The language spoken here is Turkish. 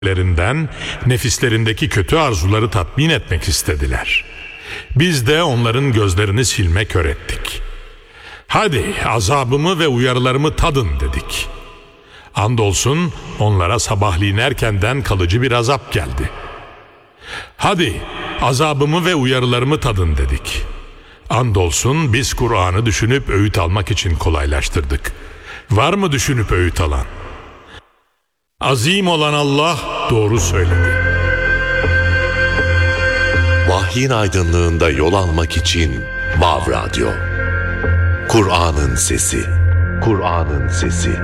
lerinden nefislerindeki kötü arzuları tatmin etmek istediler. Biz de onların gözlerini silme kör ettik. Hadi azabımı ve uyarılarımı tadın dedik. Andolsun onlara sabahleyin erkenden kalıcı bir azap geldi. Hadi azabımı ve uyarılarımı tadın dedik. Andolsun biz Kur'an'ı düşünüp öğüt almak için kolaylaştırdık. Var mı düşünüp öğüt alan? Azim olan Allah doğru söyledi. Vahyin aydınlığında yol almak için Vav Radyo. Kur'an'ın sesi. Kur'an'ın sesi.